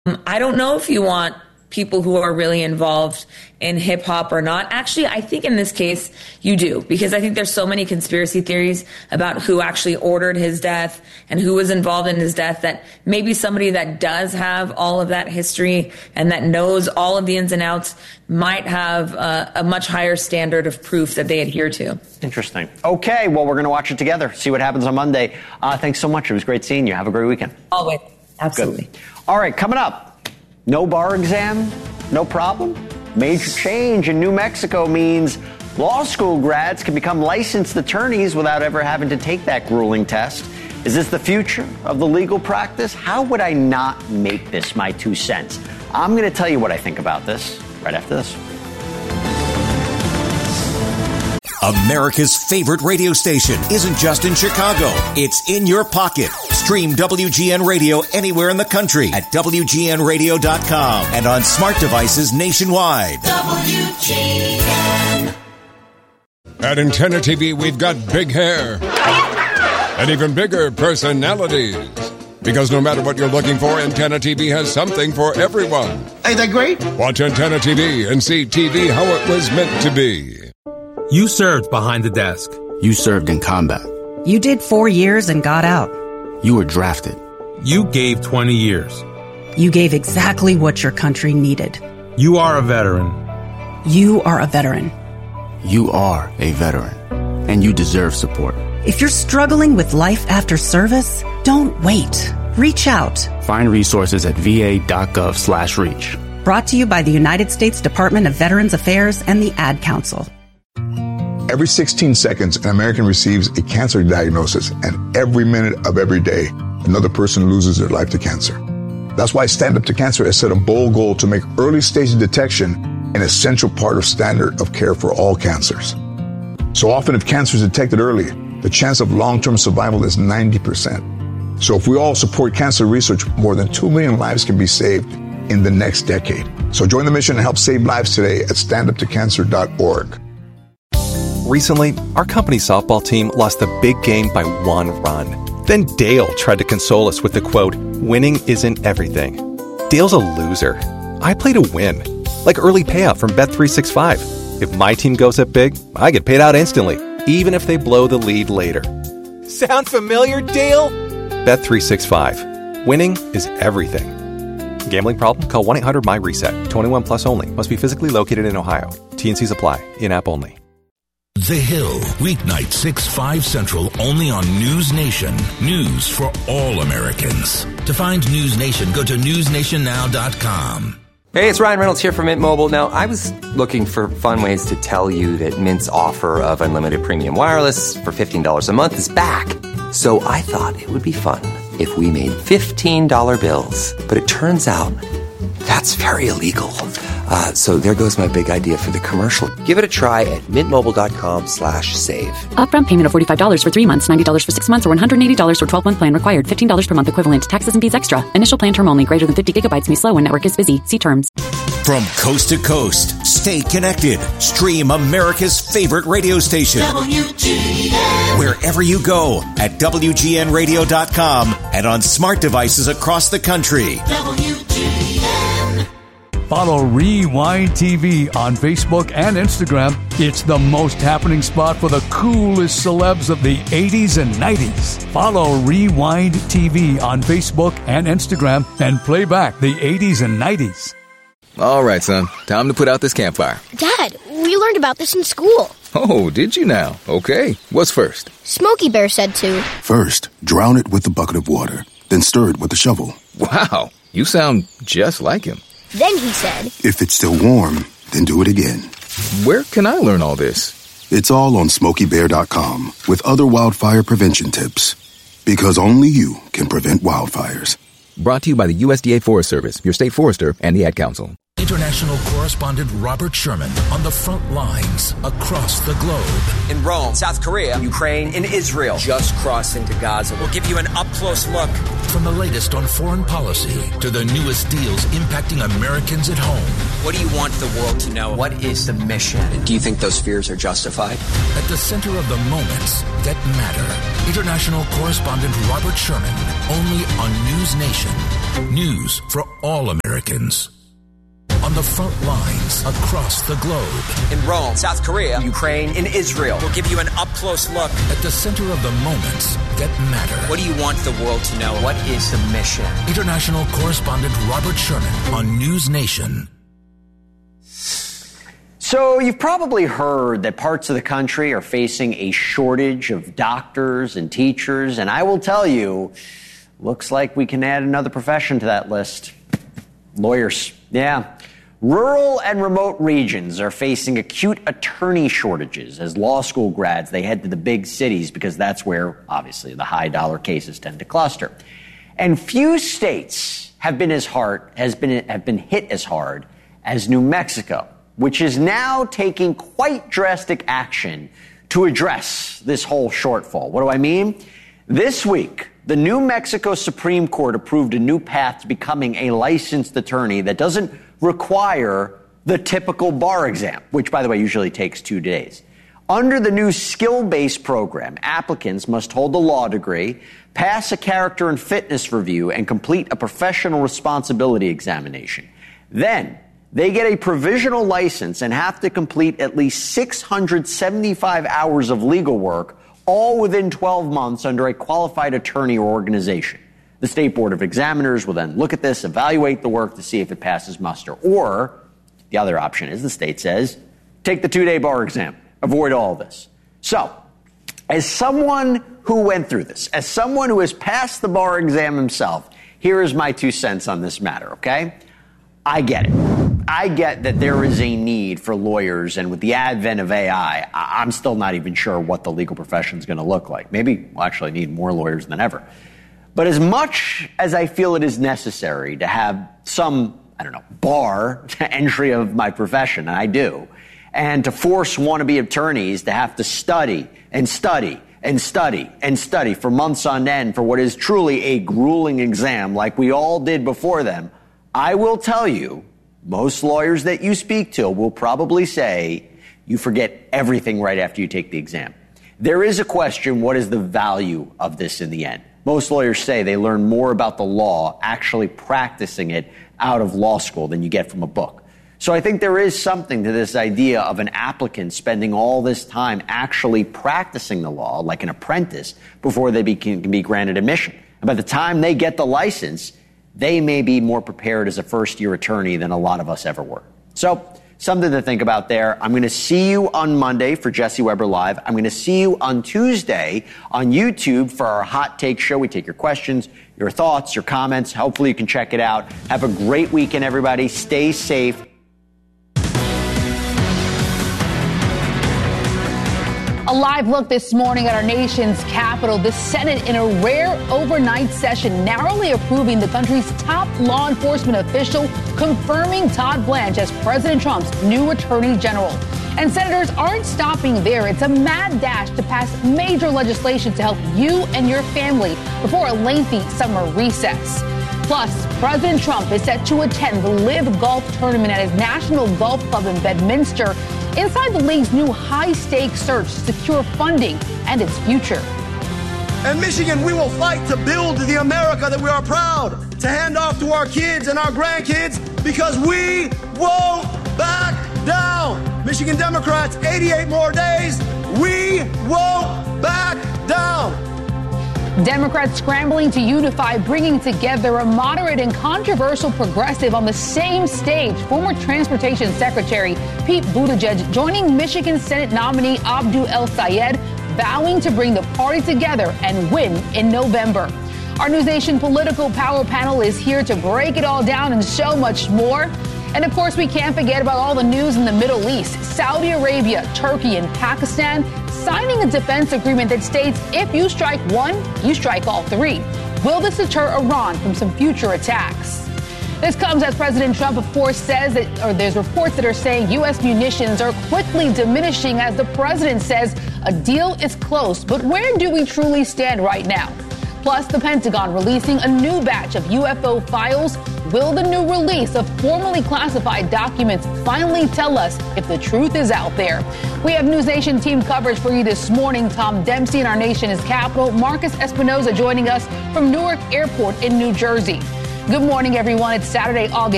I don't know if you want people who are really involved in hip hop or not. Actually, I think in this case you do, because I think there's so many conspiracy theories about who actually ordered his death and who was involved in his death, that maybe somebody that does have all of that history and that knows all of the ins and outs might have a much higher standard of proof that they adhere to. Interesting. Okay, well, we're going to watch it together, see what happens on Monday. Thanks so much. It was great seeing you. Have a great weekend. Always. Absolutely. Good. All right, coming up. No bar exam, no problem. Major change in New Mexico means law school grads can become licensed attorneys without ever having to take that grueling test. Is this the future of the legal practice? How would I not make this my 2 cents? I'm going to tell you what I think about this right after this. America's favorite radio station isn't just in Chicago. It's in your pocket. Stream WGN Radio anywhere in the country at WGNradio.com and on smart devices nationwide. WGN. At Antenna TV, we've got big hair and even bigger personalities. Because no matter what you're looking for, Antenna TV has something for everyone. Ain't that great? Watch Antenna TV and see TV how it was meant to be. You served behind the desk. You served in combat. You did 4 years and got out. You were drafted. You gave 20 years. You gave exactly what your country needed. You are a veteran. You are a veteran. You are a veteran. And you deserve support. If you're struggling with life after service, don't wait. Reach out. Find resources at va.gov/reach. Brought to you by the United States Department of Veterans Affairs and the Ad Council. Every 16 seconds, an American receives a cancer diagnosis, and every minute of every day, another person loses their life to cancer. That's why Stand Up to Cancer has set a bold goal to make early stage detection an essential part of standard of care for all cancers. So often, if cancer is detected early, the chance of long-term survival is 90%. So if we all support cancer research, more than 2 million lives can be saved in the next decade. So join the mission and help save lives today at standuptocancer.org. Recently, our company's softball team lost the big game by 1 run. Then Dale tried to console us with the quote, "Winning isn't everything." Dale's a loser. I play to win, like early payout from Bet365. If my team goes up big, I get paid out instantly, even if they blow the lead later. Sound familiar, Dale? Bet365. Winning is everything. Gambling problem? Call 1-800-MY-RESET. 21 plus only. Must be physically located in Ohio. T&Cs apply. In-app only. The Hill, weeknight 6-5 Central, only on News Nation. News for all Americans. To find News Nation, go to newsnationnow.com. Hey, it's Ryan Reynolds here from Mint Mobile. Now, I was looking for fun ways to tell you that Mint's offer of unlimited premium wireless for $15 a month is back. So I thought it would be fun if we made $15 bills. But it turns out that's very illegal. So there goes my big idea for the commercial. Give it a try at mintmobile.com/save. Upfront payment of $45 for 3 months, $90 for 6 months, or $180 for 12-month plan required. $15 per month equivalent. Taxes and fees extra. Initial plan term only. Greater than 50 gigabytes may slow when network is busy. See terms. From coast to coast, stay connected. Stream America's favorite radio station. WGN. Wherever you go at WGNradio.com and on smart devices across the country. WGN. Follow Rewind TV on Facebook and Instagram. It's the most happening spot for the coolest celebs of the 80s and 90s. Follow Rewind TV on Facebook and Instagram and play back the 80s and 90s. All right, son. Time to put out this campfire. Dad, we learned about this in school. Oh, did you now? Okay. What's first? Smokey Bear said to. First, drown it with a bucket of water. Then stir it with a shovel. Wow. You sound just like him. Then he said, if it's still warm, then do it again. Where can I learn all this? It's all on SmokeyBear.com with other wildfire prevention tips. Because only you can prevent wildfires. Brought to you by the USDA Forest Service, your state forester, and the Ad Council. International correspondent Robert Sherman on the front lines across the globe. In Rome, South Korea, Ukraine, and Israel. Just crossed into Gaza. We'll give you an up-close look. From the latest on foreign policy to the newest deals impacting Americans at home. What do you want the world to know? What is the mission? Do you think those fears are justified? At the center of the moments that matter. International correspondent Robert Sherman, only on News Nation. News for all Americans. On the front lines across the globe. In Rome, South Korea, Ukraine, in Israel. We'll give you an up-close look. At the center of the moments that matter. What do you want the world to know? What is the mission? International correspondent Robert Sherman on News Nation. So you've probably heard that parts of the country are facing a shortage of doctors and teachers, and I will tell you, looks like we can add another profession to that list. Lawyers. Yeah. Rural and remote regions are facing acute attorney shortages as law school grads, they head to the big cities because that's where, obviously, the high-dollar cases tend to cluster. And few states have been hit as hard as New Mexico, which is now taking quite drastic action to address this whole shortfall. What do I mean? This week, the New Mexico Supreme Court approved a new path to becoming a licensed attorney that doesn't require the typical bar exam, which, by the way, usually takes 2 days. Under the new skill-based program, applicants must hold a law degree, pass a character and fitness review, and complete a professional responsibility examination. Then, they get a provisional license and have to complete at least 675 hours of legal work, all within 12 months under a qualified attorney or organization. The State Board of Examiners will then look at this, evaluate the work to see if it passes muster. Or, the other option is the state says, take the 2-day bar exam. Avoid all of this. So, as someone who went through this, as someone who has passed the bar exam himself, here is my 2 cents on this matter, okay? I get it. I get that there is a need for lawyers, and with the advent of AI, I'm still not even sure what the legal profession is going to look like. Maybe we'll actually need more lawyers than ever. But as much as I feel it is necessary to have some, bar to entry of my profession, and I do, and to force wannabe attorneys to have to study and study and study and study for months on end for what is truly a grueling exam like we all did before them, I will tell you, most lawyers that you speak to will probably say you forget everything right after you take the exam. There is a question, what is the value of this in the end? Most lawyers say they learn more about the law actually practicing it out of law school than you get from a book. So I think there is something to this idea of an applicant spending all this time actually practicing the law, like an apprentice, before they can be granted admission. And by the time they get the license, they may be more prepared as a first-year attorney than a lot of us ever were. So, something to think about there. I'm going to see you on Monday for Jesse Weber Live. I'm going to see you on Tuesday on YouTube for our Hot Take Show. We take your questions, your thoughts, your comments. Hopefully you can check it out. Have a great weekend, everybody. Stay safe. A live look this morning at our nation's capital. The Senate, in a rare overnight session, narrowly approving the country's top law enforcement official, confirming Todd Blanche as President Trump's new attorney general. And senators aren't stopping there. It's a mad dash to pass major legislation to help you and your family before a lengthy summer recess. Plus, President Trump is set to attend the LIV Golf Tournament at his National Golf Club in Bedminster, inside the league's new high-stakes search to secure funding and its future. In Michigan, we will fight to build the America that we are proud to hand off to our kids and our grandkids, because we won't back down. Michigan Democrats, 88 more days. We won't back down. Democrats scrambling to unify, bringing together a moderate and controversial progressive on the same stage. Former Transportation Secretary Pete Buttigieg joining Michigan Senate nominee Abdul El-Sayed, vowing to bring the party together and win in November. Our News Nation political power panel is here to break it all down and so much more. And of course, we can't forget about all the news in the Middle East. Saudi Arabia, Turkey, and Pakistan signing a defense agreement that states if you strike one, you strike all three. Will this deter Iran from some future attacks? This comes as President Trump, of course, says that, or there's reports that are saying U.S. munitions are quickly diminishing as the president says a deal is close. But where do we truly stand right now? Plus, the Pentagon releasing a new batch of UFO files. Will the new release of formerly classified documents finally tell us if the truth is out there? We have News Nation team coverage for you this morning. Tom Dempsey in our nation's capital. Marcus Espinoza joining us from Newark Airport in New Jersey. Good morning, everyone. It's Saturday, August